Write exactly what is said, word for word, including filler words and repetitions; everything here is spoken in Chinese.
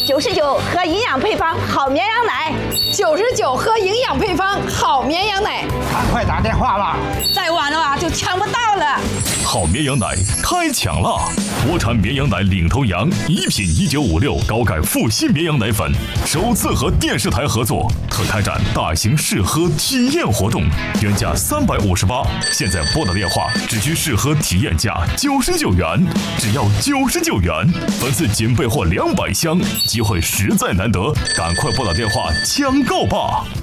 九十九喝营养配方好绵羊奶， 九十九喝营养配方好绵羊奶。 赶快打电话吧， 再晚的话就抢不到了。 好绵羊奶开抢了！国产绵羊奶领头羊一品一九五六高钙复吸绵羊奶粉首次和电视台合作，特开展大型试喝体验活动，原价三百五十八，现在拨打电话只需试喝体验价九十九元，只要九十九元，本次仅备货两百箱，机会实在难得，赶快拨打电话抢购吧！